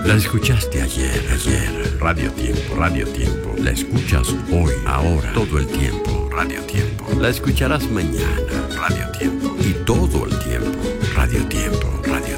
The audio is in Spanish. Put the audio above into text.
La escuchaste ayer. Radio Tiempo. La escuchas hoy, ahora, todo el tiempo. Radio Tiempo. La escucharás mañana. Radio